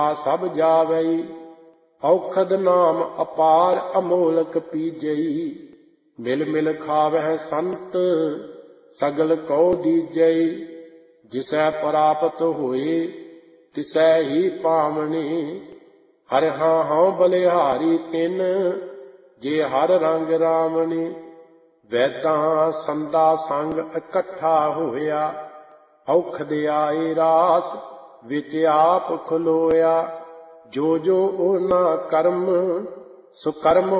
ਸਭ ਜਾਵਈ। ਔਖਦ ਨਾਮ ਅਪਾਰ ਅਮੋਲਕ ਪੀਜਈ। ਮਿਲ ਮਿਲ ਖਾਵਹਿ ਸੰਤ ਸਗਲ ਕਉ ਦੀਜਈ। ਜਿਸੈ ਪ੍ਰਾਪਤ ਹੋਏ ਤਿਸੈ ਹੀ ਪਾਵਣੀ। ਹਰਿ ਹਾਂ ਹਉ ਬਲਿਹਾਰੀ ਤਿਨ ਜੇ ਹਰ ਰੰਗ ਰਾਵਣੀ। ਵੈਦਾਂ ਸੰਦਾ ਸੰਗ ਇਕੱਠਾ ਹੋਇਆ। ਔਖਦ ਆਏ ਰਾਸ ਵਿੱਚ ਆਪ ਖਲੋਇਆ। ਜੋ ਜੋ ਉਹਨਾਂ ਕਰਮ ਸੁਕਰਮ